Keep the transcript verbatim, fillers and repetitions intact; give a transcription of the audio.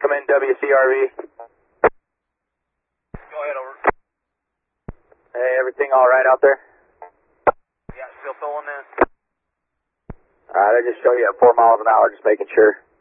Come in, W C R V. Go ahead, over. Hey, everything all right out there? Yeah, still filling in. Alright, I just show you at four miles an hour, just making sure.